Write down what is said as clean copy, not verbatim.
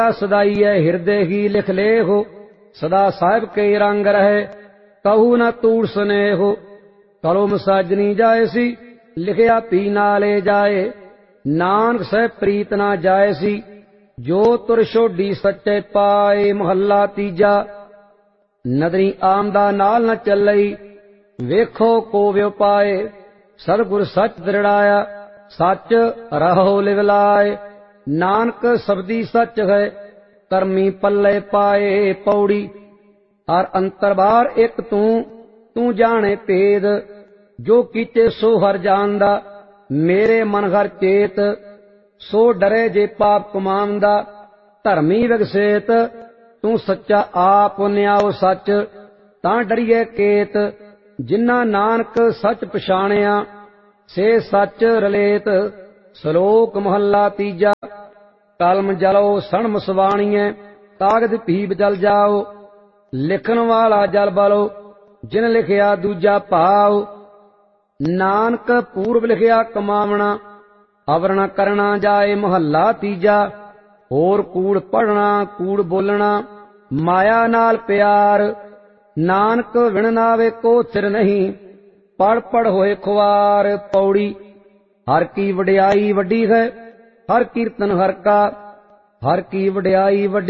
सदाइए हृदय ही लिख ले हो, सदा साहिब के रंग रहे कहू न तूड़ स्नेह हो। कलम साजनी जाए सी लिखिया पी ना ले जाए, नानक सह प्रीत ना जाए सी जो तुर छोडी सच्चे पाए। महला तीजा। नदरी आमदा नाल न चलई वेखो को व्यो पाए, सतगुर सच दृढ़ाया सच रहो लिवलाए। नानक सबदी सच है करमी पल्ले पाए। पौड़ी। और अंतर बाहर एक तू जाने भेद, जो कीचे सो हर जानदा मेरे मन हर चेत। सो डरे जे पाप कमांदा धर्मी विगसेत, तू सच्चा आप न्याओ सच तां डरिए केत। जिन्ना नानक सच पछाणिया से सच रलेत। श्लोक महला तीजा। कलम जलो सण मसवाणीए कागज पीब जल जाओ, लिखन वाला जल बलो जिन लिखिया दूजा भाव। नानक पूर्व लिखिया कमावना अवरण करना जाए। महला तीजा। होर कूड़ पढ़ना कूड़ बोलना माया नाल प्यार, नानक विण नावे को सिर नहीं पढ़ पढ़ होए खुआर। पौड़ी। हर की वडियाई वड्डी है हर कीर्तन हर का, हर की वडियाई वड्डी